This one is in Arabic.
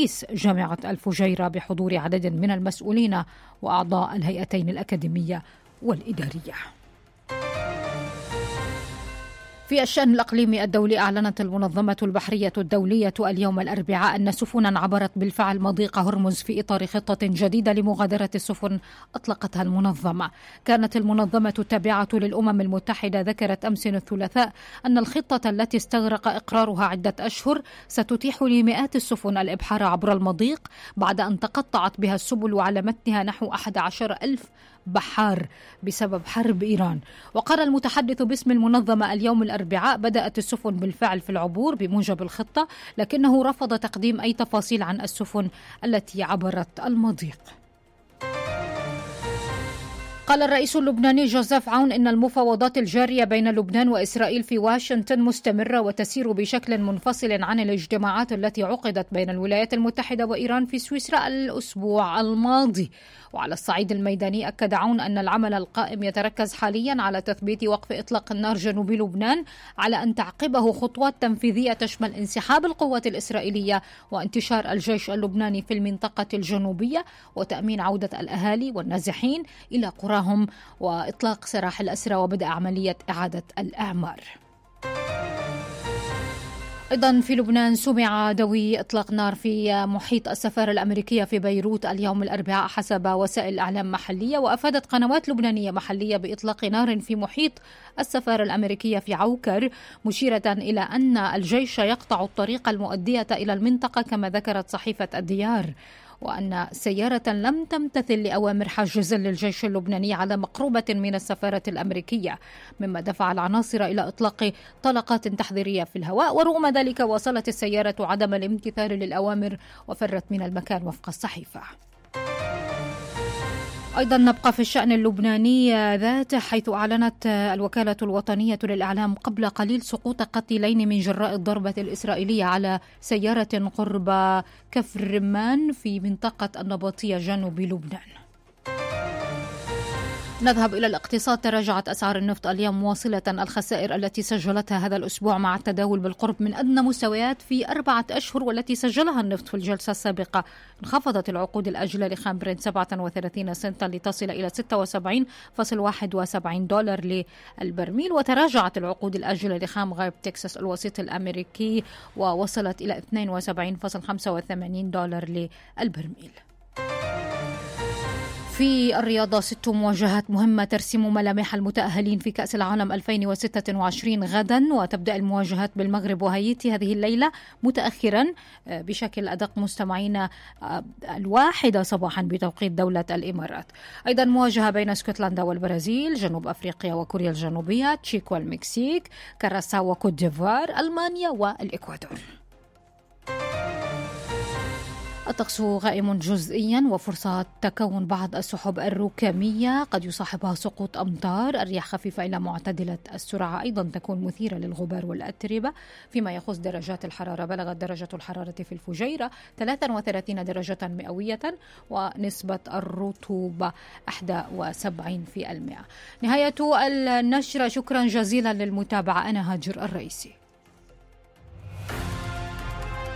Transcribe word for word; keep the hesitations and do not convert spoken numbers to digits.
رئيس جامعة الفجيرة بحضور عدد من المسؤولين وأعضاء الهيئتين الأكاديمية والإدارية. في الشأن الإقليمي الدولي، أعلنت المنظمة البحرية الدولية اليوم الأربعاء أن سفنا عبرت بالفعل مضيق هرمز في إطار خطة جديدة لمغادرة السفن أطلقتها المنظمة. كانت المنظمة التابعة للأمم المتحدة ذكرت أمس الثلاثاء أن الخطة التي استغرق إقرارها عدة أشهر ستتيح لمئات السفن الإبحار عبر المضيق بعد أن تقطعت بها السبل على متنها نحو أحد عشر ألف بحار بسبب حرب إيران. وقال المتحدث باسم المنظمة اليوم الأربعاء بدأت السفن بالفعل في العبور بموجب الخطة، لكنه رفض تقديم أي تفاصيل عن السفن التي عبرت المضيق. قال الرئيس اللبناني جوزيف عون إن المفاوضات الجارية بين لبنان وإسرائيل في واشنطن مستمرة وتسير بشكل منفصل عن الاجتماعات التي عقدت بين الولايات المتحدة وإيران في سويسرا الأسبوع الماضي. وعلى الصعيد الميداني أكد عون أن العمل القائم يتركز حاليا على تثبيت وقف إطلاق النار جنوب لبنان، على أن تعقبه خطوات تنفيذية تشمل انسحاب القوات الإسرائيلية وانتشار الجيش اللبناني في المنطقة الجنوبية وتأمين عودة الأهالي والنازحين إلى قراهم وإطلاق سراح الأسرى وبدء عملية إعادة الإعمار. أيضا في لبنان سمع دوي إطلاق نار في محيط السفارة الأمريكية في بيروت اليوم الأربعاء حسب وسائل إعلام محلية. وأفادت قنوات لبنانية محلية بإطلاق نار في محيط السفارة الأمريكية في عوكر، مشيرة إلى أن الجيش يقطع الطريق المؤدية إلى المنطقة كما ذكرت صحيفة الديار، وأن سيارة لم تمتثل لأوامر حاجز للجيش اللبناني على مقربة من السفارة الأمريكية، مما دفع العناصر إلى إطلاق طلقات تحذيرية في الهواء. ورغم ذلك واصلت السيارة عدم الامتثال للأوامر وفرت من المكان وفق الصحيفة. أيضا نبقى في الشأن اللبناني ذاته، حيث أعلنت الوكالة الوطنية للإعلام قبل قليل سقوط قتيلين من جراء الضربة الإسرائيلية على سيارة قرب كفر رمان في منطقة النباطية جنوب لبنان. نذهب إلى الاقتصاد. تراجعت أسعار النفط اليوم مواصلة الخسائر التي سجلتها هذا الأسبوع مع التداول بالقرب من أدنى مستويات في أربعة أشهر والتي سجلها النفط في الجلسة السابقة. انخفضت العقود الآجلة لخام برنت سبعة وثلاثين سنتا لتصل إلى ستة وسبعين فاصلة واحد وسبعين دولار للبرميل، وتراجعت العقود الآجلة لخام غرب تكساس الوسيط الأمريكي ووصلت إلى اثنين وسبعين فاصلة خمسة وثمانين دولار للبرميل. في الرياضة، ست مواجهات مهمة ترسم ملامح المتأهلين في كأس العالم ألفين وستة وعشرين غدا، وتبدأ المواجهات بالمغرب وهايتي هذه الليلة متأخرا بشكل أدق مستمعين الواحدة صباحا بتوقيت دولة الإمارات. أيضا مواجهة بين اسكتلندا والبرازيل، جنوب أفريقيا وكوريا الجنوبية، تشيك والمكسيك، كراساو وكوت ديفوار، ألمانيا والإكوادور. الطقس غائم جزئيا وفرصة تكون بعض السحب الركامية قد يصاحبها سقوط أمطار. الرياح خفيفة إلى معتدلة السرعة أيضا تكون مثيرة للغبار والأتربة. فيما يخص درجات الحرارة، بلغت درجة الحرارة في الفجيرة ثلاثة وثلاثين درجة مئوية ونسبة الرطوبة واحد وسبعين بالمئة. نهاية النشرة، شكرا جزيلا للمتابعة. أنا هاجر الرئيسي.